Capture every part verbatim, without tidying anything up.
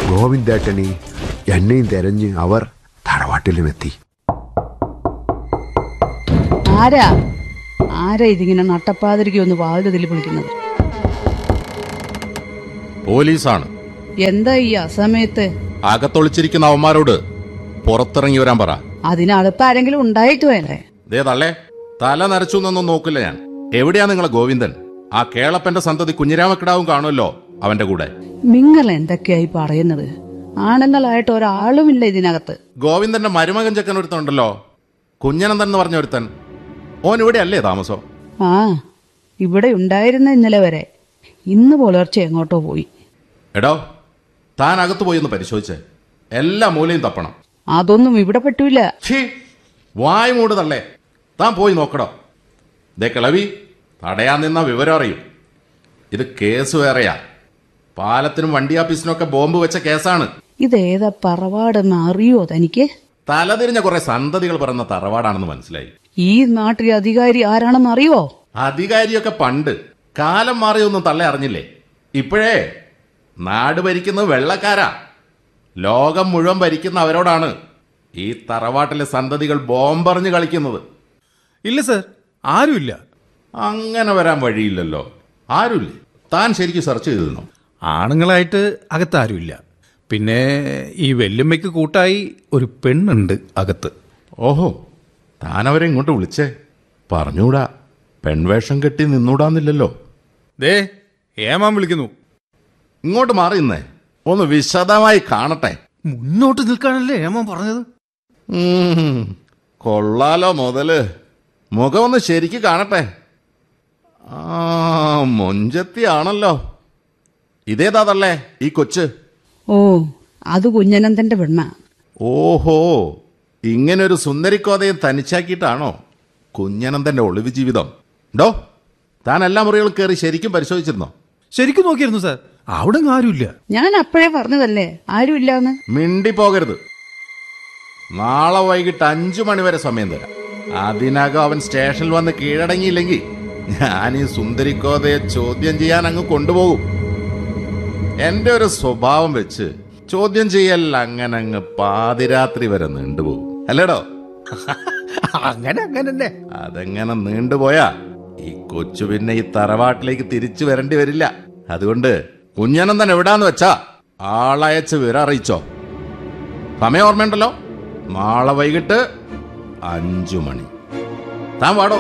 ഗോവിന്ദേട്ടനെ എന്നെയും തെരഞ്ഞ് അവർ തറവാട്ടിലുമെത്തി. ആരാ ആരാ ഇതിങ്ങനെ നട്ടപ്പാതിരിക്ക് ഒന്ന് വാതിൽ വിളിക്കുന്നത്? പോലീസാണ്. എന്താ ഈ അസമയത്ത്? അകത്തൊളിച്ചിരിക്കുന്ന അവന്മാരോട് പുറത്തിറങ്ങി വരാൻ പറ. അതിനടുപ്പ് ആരെങ്കിലും ഉണ്ടായിട്ട് വേണ്ടേ? ദേ തള്ളേ, തല നരച്ചു എന്നൊന്നും നോക്കില്ല ഞാൻ. എവിടെയാ നിങ്ങളെ ഗോവിന്ദൻ? ആ കേളപ്പന്റെ സന്തതി കുഞ്ഞിരാമക്കിടാവും കാണുമല്ലോ അവന്റെ കൂടെ. നിങ്ങൾ എന്തൊക്കെയായി പറയുന്നത്? ആണുങ്ങളായിട്ട് ഒരാളുമില്ല ഇതിനകത്ത്. ഗോവിന്ദന്റെ മരുമകൻ ചെക്കൻ ഒരുത്തനുണ്ടല്ലോ, കുഞ്ഞനന്ദൻ എന്ന് പറഞ്ഞ ഒരുത്തൻ. ഓൻ ഇവിടെ അല്ലേ താമസം? ആ, ഇവിടെ ഉണ്ടായിരുന്ന ഇന്നലെ വരെ. ഇന്ന് പുലർച്ചെ എങ്ങോട്ടോ പോയി. എടോ, താൻ അകത്ത് പോയി ഒന്ന് പരിശോധിച്ചേ. എല്ലാ മൂലയും തപ്പണം. അതൊന്നും ഇവിടെ പറ്റൂല. ഛീ, വായ് മൂട് തള്ളേ, താൻ പോയി നോക്കടോ. ദേ കിളവി, തടയാൻ നിന്ന വിവരം അറിയും. ഇത് കേസ് വേറെയാ. പാലത്തിനും വണ്ടി ആഫീസിനൊക്കെ ബോംബ് വെച്ച കേസാണ്. ഇതേതാ തറവാടെന്ന് അറിയോ തനിക്ക്? തലതിരിഞ്ഞ കുറെ സന്തതികൾ പറയുന്ന തറവാടാണെന്ന് മനസ്സിലായി. ഈ നാട്ടിലെ അധികാരി ആരാണെന്ന് അറിയോ? അധികാരിയൊക്കെ പണ്ട്. കാലം മാറിയൊന്നും തള്ളെ അറിഞ്ഞില്ലേ? ഇപ്പോഴേ നാട് ഭരിക്കുന്നത് വെള്ളക്കാരാ. ലോകം മുഴുവൻ ഭരിക്കുന്ന അവരോടാണ് ഈ തറവാട്ടിലെ സന്തതികൾ ബോംബെറിഞ്ഞ് കളിക്കുന്നത്. ഇല്ല സർ, ആരുമില്ല. അങ്ങനെ വരാൻ വഴിയില്ലല്ലോ. ആരുമില്ല. താൻ ശരിക്കും സെർച്ച് ചെയ്തിരുന്നു? ആണുങ്ങളായിട്ട് അകത്താരുമില്ല. പിന്നെ ഈ വെല്ലുമ്മയ്ക്ക് കൂട്ടായി ഒരു പെണ്ണുണ്ട് അകത്ത്. ഓഹോ, താൻ അവരെ ഇങ്ങോട്ട് വിളിച്ചേ? പറഞ്ഞൂടാ, പെൺവേഷം കെട്ടി നിന്നൂടാന്നില്ലല്ലോ. ദേ ഏമാൻ വിളിക്കുന്നു. ഇങ്ങോട്ട് മാറി നിന്നേ, ഒന്ന് വിശദമായി കാണട്ടെ. മുന്നോട്ട് നിൽക്കാനല്ലേ ഏമാൻ പറഞ്ഞത്? കൊള്ളാലോ മുതല്. മുഖം ഒന്ന് ശരിക്ക് കാണട്ടെ. ആ, മൊഞ്ചത്തിയാണല്ലോ. ഇതേതാതല്ലേ ഈ കൊച്ച്? ഓ, അത് കുഞ്ഞനന്ദന്റെ പെണ്ണ. ഓഹോ, ഇങ്ങനൊരു സുന്ദരിക്കോതയെ തനിച്ചാക്കിയിട്ടാണോ കുഞ്ഞനന്ദന്റെ ഒളിവ് ജീവിതം? ഡോ, താൻ എല്ലാ മുറികളും കയറി ശരിക്കും പരിശോധിച്ചിരുന്നോ? ശരിക്കും നോക്കിയിരുന്നു സാർ, അവിടെ ആരുമില്ല. ഞാൻ അപ്പോഴേ പറഞ്ഞതല്ലേ ആരുമില്ലാന്ന്. മിണ്ടി പോകരുത്. നാളെ വൈകിട്ട് അഞ്ചു മണിവരെ സമയം തരാം. അതിനകം അവൻ സ്റ്റേഷനിൽ വന്ന് കീഴടങ്ങിയില്ലെങ്കിൽ ഞാൻ ഈ സുന്ദരിക്കോതയെ ചോദ്യം ചെയ്യാൻ അങ്ങ് കൊണ്ടുപോകും. എന്റെ ഒരു സ്വഭാവം വെച്ച് ചോദ്യം ചെയ്യൽ അങ്ങനെ അങ്ങ് പാതിരാത്രി വരെ നീണ്ടുപോകും, അല്ലേടോ? അങ്ങനെ അങ്ങനെ അതെങ്ങനെ നീണ്ടുപോയാ ഈ കൊച്ചു പിന്നെ ഈ തറവാട്ടിലേക്ക് തിരിച്ചു വരേണ്ടി വരില്ല. അതുകൊണ്ട് കുഞ്ഞനന്ദൻ എവിടാന്ന് വെച്ചാ ആളയച്ച് വിവരം അറിയിച്ചോ. സമയം ഓർമ്മയുണ്ടല്ലോ, നാളെ വൈകിട്ട് അഞ്ചു മണി. താൻ വാടോ.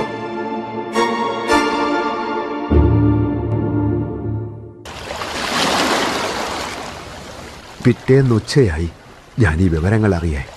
പിറ്റേന്ന് ഉച്ചയായി ഞാൻ ഈ വിവരങ്ങൾ അറിയാൻ.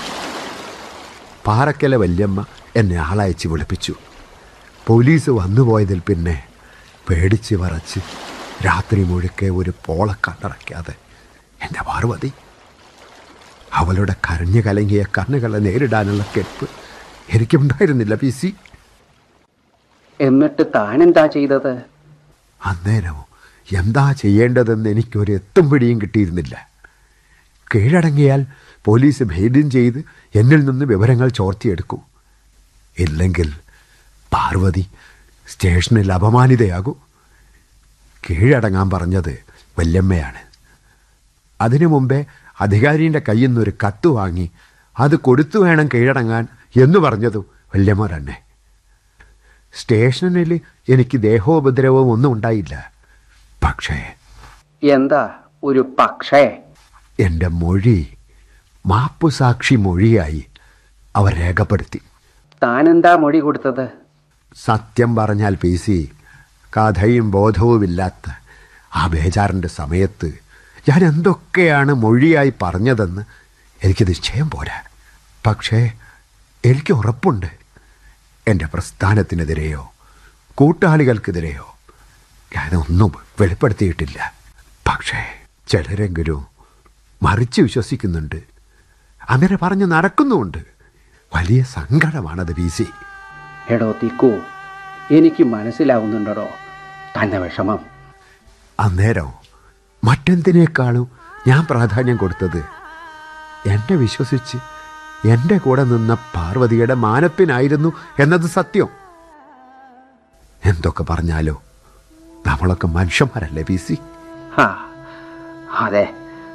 പാറക്കല വല്യമ്മ എന്നെ ആളയച്ച് വിളിപ്പിച്ചു. പോലീസ് വന്നുപോയതിൽ പിന്നെ പേടിച്ച് വറച്ച് രാത്രി മുഴുക്കെ ഒരു പോള കണ്ണടയ്ക്കാതെ എൻ്റെ പാർവതി അവളുടെ കരഞ്ഞു കലങ്ങിയ കണ്ണുകളെ നേരിടാനുള്ള കെൽപ്പ് എനിക്കുണ്ടായിരുന്നില്ല പി സി. എന്നിട്ട് താനെന്താ ചെയ്തത്? അന്നേരം എന്താ ചെയ്യേണ്ടതെന്ന് എനിക്കൊരു എത്തും പിടിയും കിട്ടിയിരുന്നില്ല. കീഴടങ്ങിയാൽ പോലീസ് ഭേദ്യം ചെയ്ത് എന്നിൽ നിന്ന് വിവരങ്ങൾ ചോർത്തിയെടുക്കൂ. ഇല്ലെങ്കിൽ പാർവതി സ്റ്റേഷനിൽ അപമാനിതയാകൂ. കീഴടങ്ങാൻ പറഞ്ഞത് വല്യമ്മയാണ്. അതിനു മുമ്പേ അധികാരിയുടെ കയ്യിൽ നിന്നൊരു കത്ത് വാങ്ങി അത് കൊടുത്തു വേണം കീഴടങ്ങാൻ എന്ന് പറഞ്ഞതും വല്യമ്മ തന്നെ. സ്റ്റേഷനിൽ എനിക്ക് ദേഹോപദ്രവവും ഒന്നും ഉണ്ടായില്ല. പക്ഷേ എന്താ ഒരു പക്ഷേ? എൻ്റെ മൊഴി മാപ്പുസാക്ഷി മൊഴിയായി അവർ രേഖപ്പെടുത്തി. താനെന്താ മൊഴി കൊടുത്തത്? സത്യം പറഞ്ഞാൽ പി സി, കഥയും ബോധവുമില്ലാത്ത ആ ബേജാറിൻ്റെ സമയത്ത് ഞാൻ എന്തൊക്കെയാണ് മൊഴിയായി പറഞ്ഞതെന്ന് എനിക്ക് നിശ്ചയം പോരാ. പക്ഷേ എനിക്ക് ഉറപ്പുണ്ട്, എൻ്റെ പ്രസ്ഥാനത്തിനെതിരെയോ കൂട്ടാളികൾക്കെതിരെയോ ഞാനൊന്നും വെളിപ്പെടുത്തിയിട്ടില്ല. പക്ഷേ ചിലരെങ്കിലും മറിച്ച് വിശ്വസിക്കുന്നുണ്ട്, അങ്ങനെ പറഞ്ഞ് നടക്കുന്നുമുണ്ട്. വലിയ സങ്കടമാണത് പി സി. എടോ തിക്കു, എനിക്ക് മനസ്സിലാവുന്നുണ്ടോ തൻ്റെ വിഷമം. അന്നേരം മറ്റെന്തിനേക്കാളും ഞാൻ പ്രാധാന്യം കൊടുത്തത് എന്നെ വിശ്വസിച്ച് എൻ്റെ കൂടെ നിന്ന പാർവതിയുടെ മാനപ്പിനായിരുന്നു എന്നത് സത്യം. എന്തൊക്കെ പറഞ്ഞാലോ നമ്മളൊക്കെ മനുഷ്യന്മാരല്ലേ പി സി? ആ അതെ,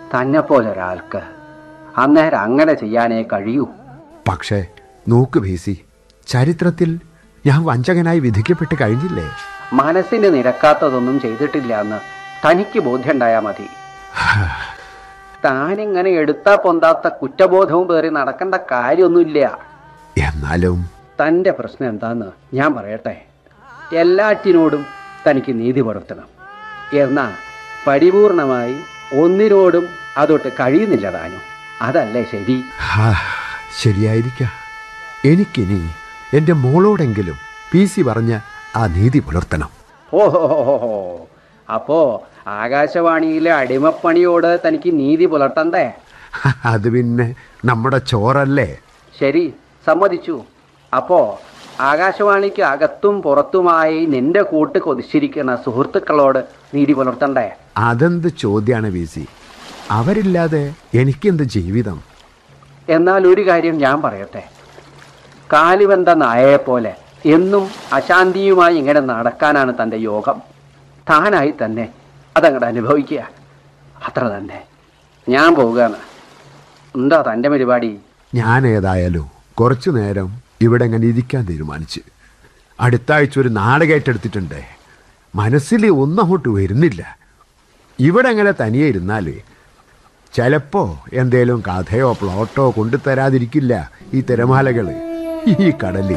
തന്നെ പോലെ ഒരാൾക്ക് അന്നേരം അങ്ങനെ ചെയ്യാനേ കഴിയൂ. പക്ഷേ നോക്ക് ഭീസി, ചരിത്രത്തിൽ ഞാൻ വഞ്ചകനായി വിധിക്കപ്പെട്ട് കഴിഞ്ഞില്ലേ? മനസ്സിന് നിരക്കാത്തതൊന്നും ചെയ്തിട്ടില്ല എന്ന് തനിക്ക് ബോധ്യമുണ്ടായാൽ മതി. താനിങ്ങനെ എടുത്താ പൊന്താത്ത കുറ്റബോധവും പേറി നടക്കേണ്ട കാര്യമൊന്നുമില്ല. എന്നാലും തൻ്റെ പ്രശ്നം എന്താന്ന് ഞാൻ പറയട്ടെ. എല്ലാറ്റിനോടും തനിക്ക് നീതി പുലർത്തണം. എന്നാൽ പരിപൂർണമായി ഒന്നിനോടും അതൊട്ട് കഴിയുന്നില്ല താനും. അതല്ലേ ശരി? ഹാ, ശരിയായിരിക്കാം. എനിക്കിനി എൻ്റെ മോളോടെങ്കിലും പി സി പറഞ്ഞ ആ നീതി പുലർത്തണം. ഓഹോ, അപ്പോ ആകാശവാണിയിലെ അടിമപ്പണിയോട് തനിക്ക് നീതി പുലർത്തണ്ടേ? അത് പിന്നെ നമ്മുടെ ചോറല്ലേ. ശരി, സമ്മതിച്ചു. അപ്പോ ആകാശവാണിക്ക് അകത്തും പുറത്തുമായി നിന്റെ കൂട്ട് കൊതിച്ചിരിക്കുന്ന സുഹൃത്തുക്കളോട് നീതി പുലർത്തണ്ടേ? അതെന്ത് ചോദ്യമാണ് പി സി? അവരില്ലാതെ എനിക്കെന്ത് ജീവിതം? എന്നാൽ ഒരു കാര്യം ഞാൻ പറയട്ടെ. കാലുവെന്ത നായയെപ്പോലെ എന്നും അശാന്തിയുമായി ഇങ്ങനെ നടക്കാനാണ് തൻ്റെ യോഗം. താനായി തന്നെ അതങ്ങോട്ട് അനുഭവിക്കുക, അത്ര തന്നെ. ഞാൻ പോവുകയാണ്. എന്താ തൻ്റെ പരിപാടി? ഞാൻ ഏതായാലും കുറച്ചു നേരം ഇവിടെ ഇങ്ങനെ ഇരിക്കാൻ തീരുമാനിച്ച്. അടുത്ത ആഴ്ച ഒരു നാടകമായിട്ടെടുത്തിട്ടുണ്ട്. മനസ്സിൽ ഒന്നും അങ്ങോട്ട് വരുന്നില്ല. ഇവിടെ അങ്ങനെ തനിയെ ഇരുന്നാൽ ചിലപ്പോൾ എന്തേലും കഥയോ പ്ലോട്ടോ കൊണ്ടുതരാതിരിക്കില്ല ഈ തിരമാലകൾ, ഈ കടലിൽ.